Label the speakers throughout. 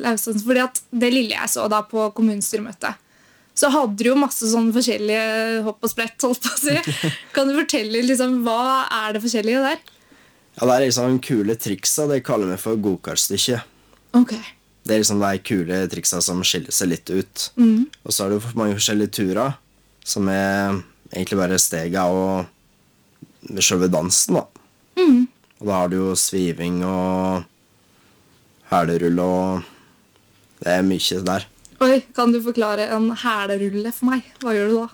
Speaker 1: Laustans, fordi at det lille jeg så da på kommunestyremøtet, så hadde du jo masse sånne forskjellige hopp og sprett, holdt på å si. Kan du fortelle liksom, hva det forskjellige der?
Speaker 2: Ja, det liksom kule triksa, det kaller vi for go-kart-stykket.
Speaker 1: Ok.
Speaker 2: Det liksom de kule triksa som skiller seg litt ut. Og så det jo mange forskjellige turer, som egentlig bare stega og selve dansen, da. Og da har du jo sviving og hælerull, og det mye der.
Speaker 1: Oi, kan du forklare en hælerulle for meg? Hva gjør du da?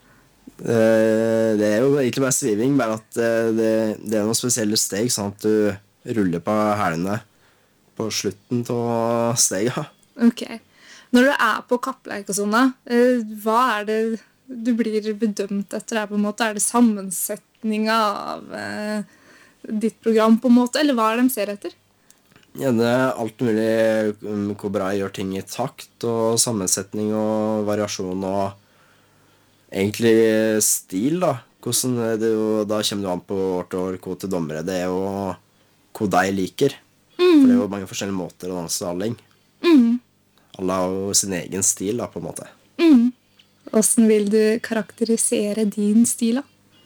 Speaker 2: Det jo egentlig bare sviving, bare at det noen spesielle steg, sånn at du ruller på hælene på slutten av stega.
Speaker 1: Ok. Når du på kappleik og sånn, hva det du blir bedømt etter her på en måte? Det sammensetningen av ditt program på en måte, eller hva de ser etter?
Speaker 2: Ja, det alt mulig hvor bra jeg gjør ting i takt, og sammensetning og variasjon, og egentlig stil, da. Hvordan det jo, da kommer du an på år til år hva til dommere det jo hva de liker. For det jo mange forskjellige måter å danse alling. Alle har jo sin egen stil, da, på en måte.
Speaker 1: Hvordan vil du karakterisere din stil, da?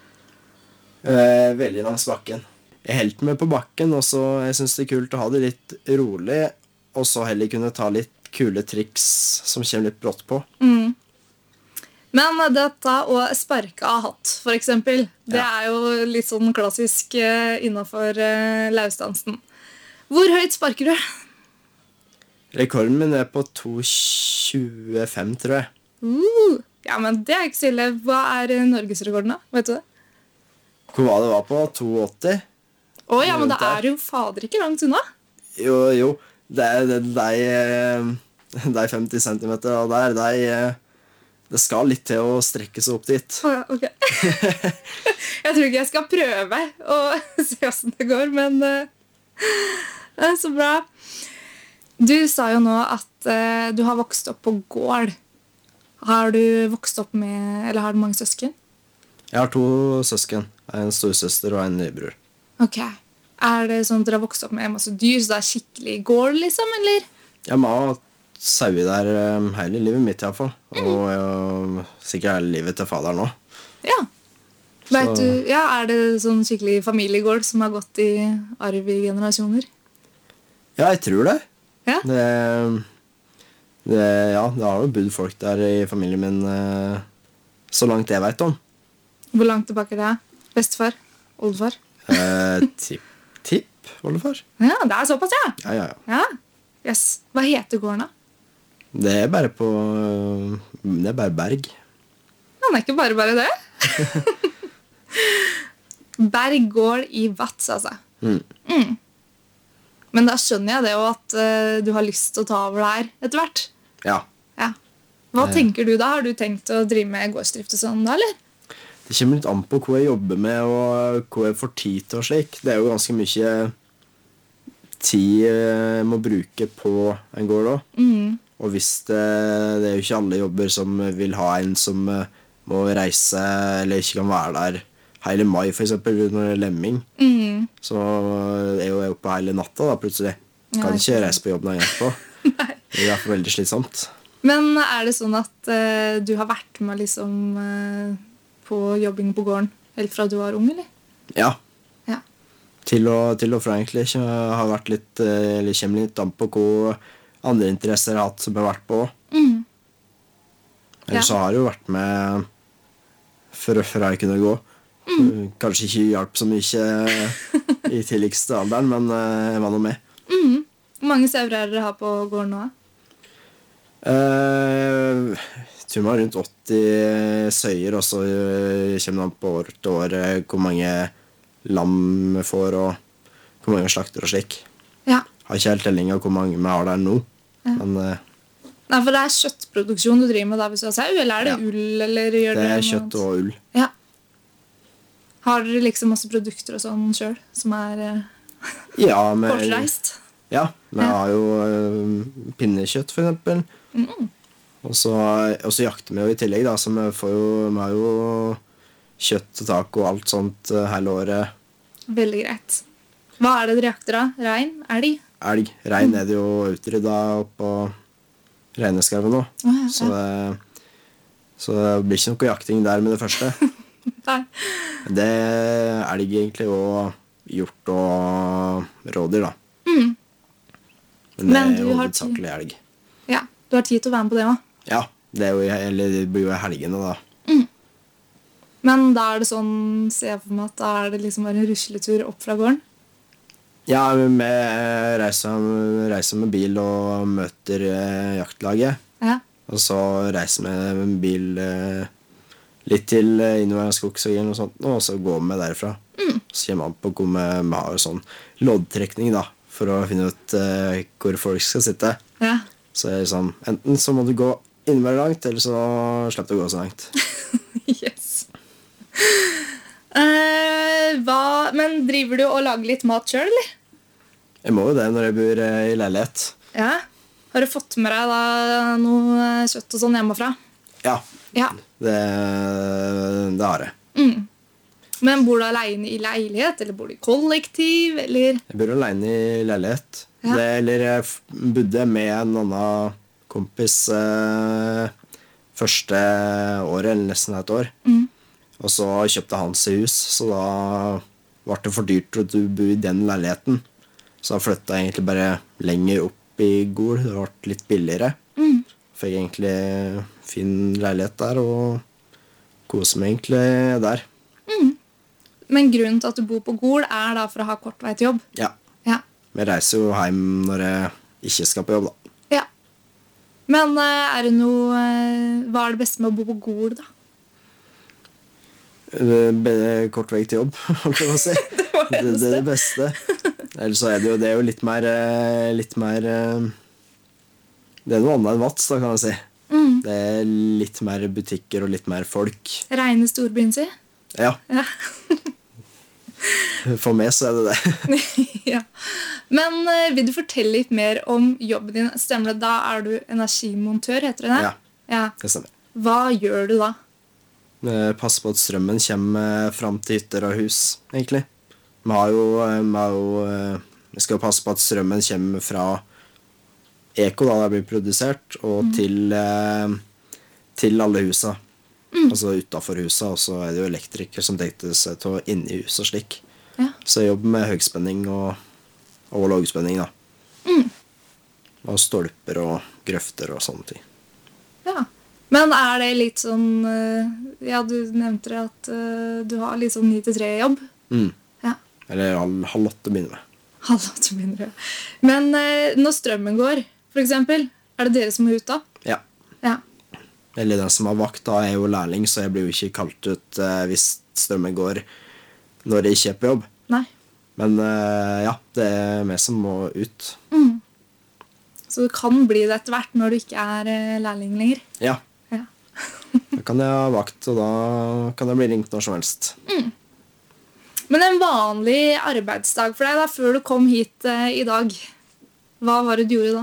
Speaker 2: Veldig langs bakken. Jeg helt med på bakken, og så jeg synes det kult å ha det litt rolig, og så heller kunne ta litt kule triks som kommer litt brått på.
Speaker 1: Men dette å sparke av hatt, for eksempel, det jo litt sånn klassisk innenfor lausdansen. Hvor høyt sparker du?
Speaker 2: Rekorden min på 2,25, tror jeg.
Speaker 1: Ja, men det ikke så ille. Hva Norgesrekorden da? Vet du det?
Speaker 2: Hvor det var på? 2,80?
Speaker 1: Ja, men det jo fader ikke langt unna.
Speaker 2: Jo. Det de 50 centimeter og der, det skal litt til å strekke seg opp dit.
Speaker 1: Ja, ok. Jeg tror ikke jeg skal prøve å se hvordan det går, men det så bra. Du sa jo nå at du har vokst opp på gård. Har du vokst opp med, eller har du mange søsken?
Speaker 2: Jeg har 2 søsken. En storsøster og en nybror.
Speaker 1: Ok. Det sånn at dere har vokst opp med masse dyr, så det skikkelig gård, liksom, eller?
Speaker 2: Jeg må ha sauer der hele livet mitt, i hvert fall. Og sikkert hele livet til fader nå.
Speaker 1: Ja. Vet du, det sånn skikkelig familiegård som har gått i arv i generasjoner?
Speaker 2: Ja, jeg tror det.
Speaker 1: Ja?
Speaker 2: Det har jo bodd folk der i familien min så langt jeg vet om.
Speaker 1: Hvor langt tilbake det? Bestefar? Oldefar?
Speaker 2: Tipp, oldefar.
Speaker 1: Ja, det såpass, ja.
Speaker 2: Ja.
Speaker 1: Yes. Hva heter gården da?
Speaker 2: Det bare berg.
Speaker 1: Han ikke bare det. Berg gård i Vats, altså. Men da skjønner jeg det jo at du har lyst til å ta over der etter hvert.
Speaker 2: Ja.
Speaker 1: Hva tenker du da? Har du tenkt å drive med gårdsdrift og sånn da, eller?
Speaker 2: Det kommer litt an på hva jeg jobber med, og hva jeg får tid til og slik. Det jo ganske mye tid jeg må bruke på en gård da. Og hvis det jo ikke alle jobber som vil ha en som må reise, eller ikke kan være der hele mai, for eksempel, når det lemming. Så jo jeg oppe hele natta da, plutselig. Kan ikke reise på jobb når jeg på. Det i hvert fall veldig slitsomt.
Speaker 1: Men det sånn at du har vært med liksom på jobbing på gården helt fra du var ung, eller?
Speaker 2: Ja. Til og fra egentlig ikke har vært litt, eller kommer litt an på hva andre interesser jeg har hatt som jeg har vært på. Ellers så har jeg jo vært med før jeg kunne gå. Kanskje ikke hjelp så mye i tidligste alderen, men jeg var noe med.
Speaker 1: Hvor mange sauer dere har på gården nå?
Speaker 2: Jeg tror man har rundt 80 søyer, og så kommer man på år til år hvor mange lam vi får, og hvor mange slakter og slik.
Speaker 1: Ja.
Speaker 2: Har ikke helt telling av hvor mange vi har der nå. Men,
Speaker 1: nei, for det kjøttproduksjon du driver med da hvis du har sau, eller det ull? Eller gjør
Speaker 2: det kjøtt og ull.
Speaker 1: Ja. Har dere liksom masse produkter og sånn selv, som kortreist?
Speaker 2: Ja, vi har jo pinnekjøtt for eksempel. Og så jakter vi jo i tillegg da, så vi har jo kjøtt og taco og alt sånt hele året.
Speaker 1: Veldig greit. Hva det dere jakter da? Rein? Elg?
Speaker 2: elg. Rein er det jo utrydda oppå Reineskauen nå. Så det blir ikke noe jakting der med det første.
Speaker 1: Nei.
Speaker 2: Det er elg egentlig, og hjort og rådyr, da. Men det er jo hovedsakelig elg.
Speaker 1: Ja, du har tid til å være med på det også.
Speaker 2: Ja, det blir jo i helgene, da.
Speaker 1: Men da er det sånn, ser jeg for meg, at da er det liksom bare en rusletur opp fra gården?
Speaker 2: Ja, vi reiser med bil og møter jaktlaget.
Speaker 1: Ja.
Speaker 2: Og så reiser vi med bil litt til innover Skogsøyen og sånt, og så går vi derfra. Så kommer man på hvor vi har sånn loddtrekning, da, for å finne ut hvor folk skal sitte.
Speaker 1: Ja.
Speaker 2: Så er det sånn, enten så må du gå innmari langt, eller så slipper du å gå så langt.
Speaker 1: Yes. Men driver du og lager litt mat selv, eller?
Speaker 2: Jeg må jo det når jeg bor i leilighet.
Speaker 1: Ja. Har du fått med deg da noe kjøtt og sånn hjemmefra?
Speaker 2: Ja.
Speaker 1: Ja.
Speaker 2: Det har jeg.
Speaker 1: Men bor du alene i leilighet, eller bor du i kollektiv, eller?
Speaker 2: Jeg bor alene i leilighet.
Speaker 1: Ja.
Speaker 2: Eller jeg bodde med en annen kompis første året, eller nesten et år. Og så kjøpte han seg hus, så da var det for dyrt at du bor i den leiligheten. Så da flyttet jeg egentlig bare lenger opp i Gol. Det ble litt billigere. Fikk egentlig fin leilighet der, og koser meg egentlig der.
Speaker 1: Men grunnen til at du bor på Gol er da for å ha kort vei til jobb?
Speaker 2: Ja.
Speaker 1: Ja.
Speaker 2: Jeg reiser jo hjem når jeg ikke skal på jobb, da.
Speaker 1: Ja. Men er det noe hva er det beste med å bo på Gol, da?
Speaker 2: Kort vei til jobb, holdt jeg på å si. Det er det beste. Ellers så er det jo litt mer det er noe annet enn Vats, da, kan jeg si. Det er litt mer butikker og litt mer folk.
Speaker 1: Reine storbyen, si?
Speaker 2: Ja.
Speaker 1: Ja.
Speaker 2: For meg så er det det.
Speaker 1: Ja. Men vil du fortelle litt mer om jobben din? Stemmer det? Da er du energimontør, heter det det?
Speaker 2: Ja, det stemmer.
Speaker 1: Hva gjør du da?
Speaker 2: Pass på at strømmen kommer fram til hytter og hus, egentlig. Vi skal passe på at strømmen kommer fra Eko, da det blir produsert, og til alle husa. Altså utenfor husa, og så er det jo elektriker som tenkte seg til inni hus og slik.
Speaker 1: Ja.
Speaker 2: Så jeg jobber med høgspenning og lågspenning, da. Og stolper og grøfter og sånne ting.
Speaker 1: Ja. Men er det litt sånn ja, du nevnte det at du har litt sånn 9-3-jobb. Ja.
Speaker 2: Eller halv 8 begynner med.
Speaker 1: Halv 8 begynner, ja. Men når strømmen går, for eksempel, er det dere som er ute da?
Speaker 2: Ja.
Speaker 1: Ja.
Speaker 2: Eller den som har vakt, da er jo lærling, så jeg blir jo ikke kalt ut hvis strømmen går når jeg ikke er på jobb.
Speaker 1: Nei.
Speaker 2: Men ja, det er meg som må ut.
Speaker 1: Så det kan bli det etter hvert når du ikke er lærling lenger.
Speaker 2: Ja.
Speaker 1: Ja.
Speaker 2: Da kan jeg ha vakt, og da kan jeg bli ringt når som helst.
Speaker 1: Men en vanlig arbeidsdag for deg da, før du kom hit i dag, hva var det du gjorde da?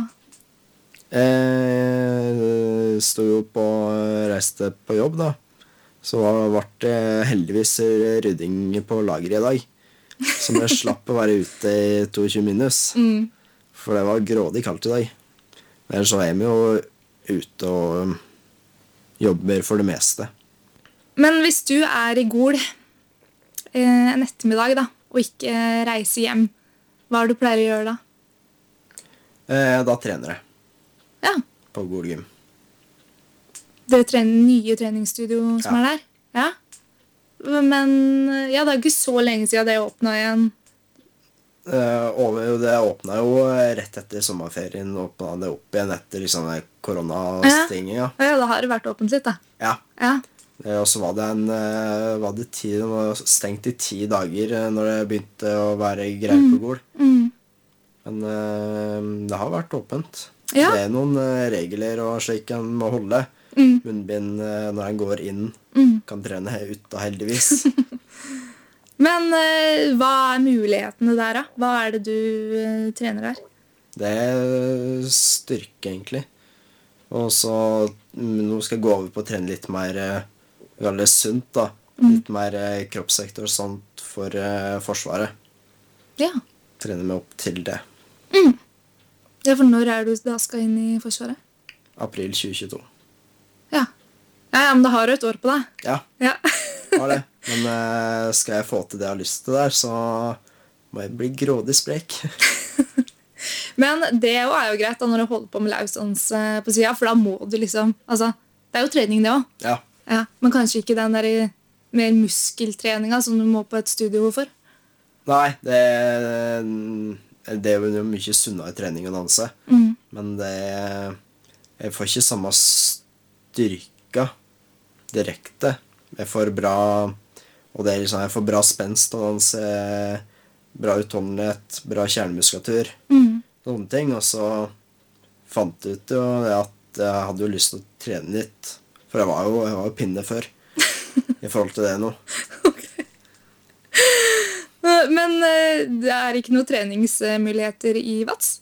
Speaker 2: Jeg stod jo på reiste på jobb, da. Så ble det heldigvis rydding på lageret i dag. Så jeg slapp å være ute i 22 minus. For det var grådig kaldt i dag. Ellers så er vi jo ute og jobber for det meste. Men
Speaker 1: hvis du er i Gol en ettermiddag da, og ikke reiser hjem, hva er det du pleier å gjøre da?
Speaker 2: Da trener jeg.
Speaker 1: Ja.
Speaker 2: På Gol Gym.
Speaker 1: Dere trener nye treningsstudio som er der? Ja. Men ja, det er ikke så lenge siden det åpnet igjen.
Speaker 2: Det åpnet jo rett etter sommerferien. Åpnet det opp igjen etter liksom koronastinging. Ja,
Speaker 1: da har det vært åpent litt da.
Speaker 2: Ja.
Speaker 1: Ja.
Speaker 2: Og så var det stengt i 10 dager når det begynte å være greier på Gol. Men det har vært åpent. Ja. Det er noen regler og slik en må holde. Munnbind når en går inn. Kan trene ut da, heldigvis.
Speaker 1: Men hva er mulighetene der da? Hva er det du trener der?
Speaker 2: Det er styrke, egentlig. Og så nå skal jeg gå over på å trene litt mer sunt, da. Litt mer kroppssektor sånt for Forsvaret.
Speaker 1: Ja.
Speaker 2: Trene meg opp til det.
Speaker 1: Ja, for når er du da skal inn i Forsvaret?
Speaker 2: April 2022.
Speaker 1: Ja. Ja, men da har du et år på deg.
Speaker 2: Ja,
Speaker 1: Ja.
Speaker 2: har det. Men skal jeg få til det jeg har lyst til der, så må jeg bli grådig sprek.
Speaker 1: Men det er jo greit da når du holder på med lausdans på siden, for da må du liksom, altså, det er jo trening det også.
Speaker 2: Ja.
Speaker 1: Ja, men kanskje ikke den der mer muskeltreninga som du må på et studio for.
Speaker 2: Nei, det er jo mye sunnere trening å danse. Men jeg får ikke samme styrka direkte. Jeg får bra, og det er liksom, jeg får bra spenst å danse, bra utholdenhet, bra kjernemuskulatur, sånne ting. Og så fant jeg ut jo at jeg hadde jo lyst til å trene litt, for jeg var jo pinne før, i forhold til det nå.
Speaker 1: Men det er ikke noen treningsmuligheter i Vats?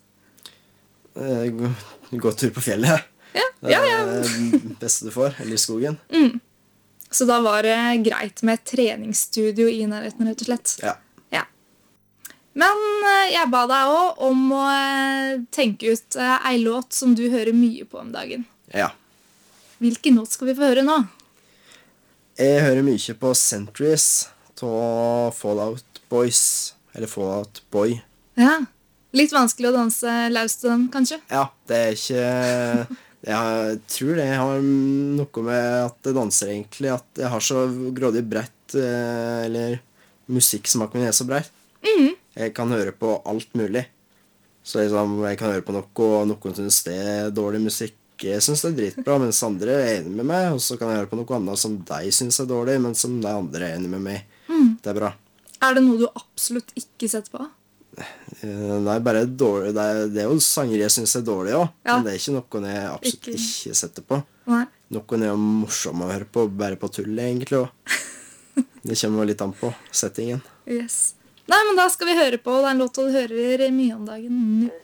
Speaker 2: Gå tur på fjellet.
Speaker 1: Ja.
Speaker 2: Det er det beste du får, eller i skogen.
Speaker 1: Så da var det greit med et treningsstudio i nærheten, rett og slett.
Speaker 2: Ja.
Speaker 1: Ja. Men jeg ba deg også om å tenke ut en låt som du hører mye på om dagen.
Speaker 2: Ja.
Speaker 1: Hvilken låt skal vi få høre nå?
Speaker 2: Jeg hører mye på Centuries til Fallout Boys, eller Fallout Boy.
Speaker 1: Ja. Litt vanskelig å danse løs til den, kanskje?
Speaker 2: Ja, det er ikke... Jeg tror det har noe med at jeg danser egentlig, at jeg har så grådig brett, eller musikksmaken min er så brett. Jeg kan høre på alt mulig. Så liksom, jeg kan høre på noe, og noen synes det er dårlig musikk. Jeg synes det er dritbra, mens andre er enig med meg, og så kan jeg høre på noe annet som de synes er dårlig, men som de andre er enig med meg. Det er bra.
Speaker 1: Er det noe du absolutt ikke setter på?
Speaker 2: Nei, bare dårlig. Det er jo sanger jeg synes er dårlig også,
Speaker 1: Ja.
Speaker 2: men det er ikke noe jeg absolutt ikke setter på.
Speaker 1: Nei.
Speaker 2: Noen er jo morsomme å høre på, bare på tull egentlig også. Det kommer litt an på settingen.
Speaker 1: Yes. Nei, men da skal vi høre på den låta du hører mye om dagen nå.